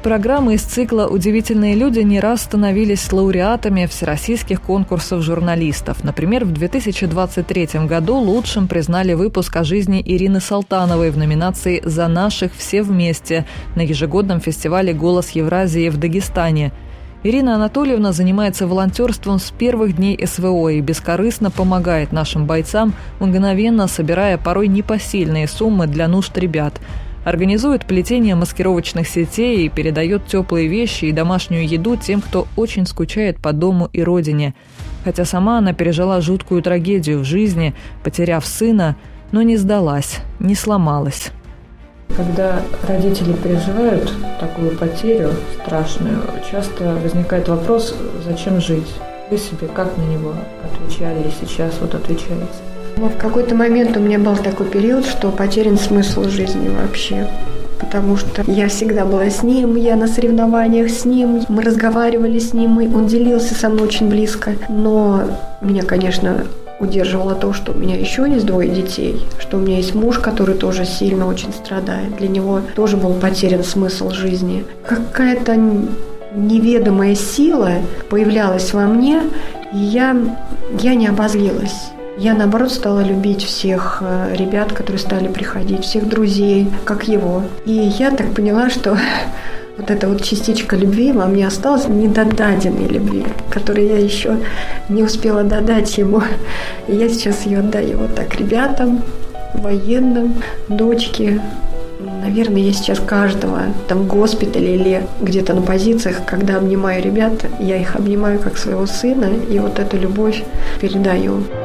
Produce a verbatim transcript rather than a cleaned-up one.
Программы из цикла «Удивительные люди» не раз становились лауреатами всероссийских конкурсов журналистов. Например, в две тысячи двадцать третьем году лучшим признали выпуск о жизни Ирины Салтановой в номинации «За наших все вместе» на ежегодном фестивале «Голос Евразии» в Дагестане. Ирина Анатольевна занимается волонтерством с первых дней эс вэ о и бескорыстно помогает нашим бойцам, мгновенно собирая порой непосильные суммы для нужд ребят. Организует плетение маскировочных сетей и передает теплые вещи и домашнюю еду тем, кто очень скучает по дому и родине. Хотя сама она пережила жуткую трагедию в жизни, потеряв сына, но не сдалась, не сломалась. Когда родители переживают такую потерю страшную, часто возникает вопрос, зачем жить? Вы себе как на него отвечали и сейчас вот отвечаете? В какой-то момент у меня был такой период, что потерян смысл жизни вообще. Потому что я всегда была с ним, я на соревнованиях с ним, мы разговаривали с ним, он делился со мной очень близко. Но меня, конечно, удерживало то, что у меня еще есть двое детей, что у меня есть муж, который тоже сильно очень страдает. Для него тоже был потерян смысл жизни. Какая-то неведомая сила появлялась во мне, и я, я не обозлилась. Я, наоборот, стала любить всех ребят, которые стали приходить, всех друзей, как его. И я так поняла, что вот эта вот частичка любви во мне осталась, недодаденной любви, которую я еще не успела додать ему. И я сейчас ее отдаю вот так ребятам, военным, дочке. Наверное, я сейчас каждого там в госпитале или где-то на позициях, когда обнимаю ребят, я их обнимаю как своего сына, и вот эту любовь передаю.